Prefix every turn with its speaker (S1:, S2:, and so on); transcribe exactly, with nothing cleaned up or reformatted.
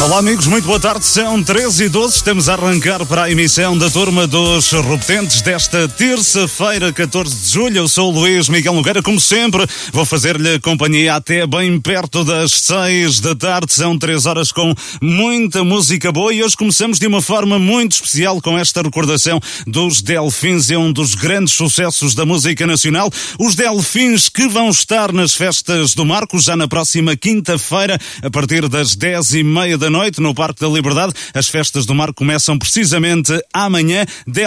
S1: Olá amigos, muito boa tarde, são treze e doze, estamos a arrancar para a emissão da Turma dos Repetentes desta terça-feira, catorze de julho. Eu sou o Luís Miguel Nogueira, como sempre, vou fazer-lhe companhia até bem perto das seis da tarde, são três horas com muita música boa e hoje começamos de uma forma muito especial com esta recordação dos Delfins, é um dos grandes sucessos da música nacional. Os Delfins que vão estar nas festas do Marco já na próxima quinta-feira, a partir das dez e meia da noite, no Parque da Liberdade. As festas do Marco começam precisamente amanhã.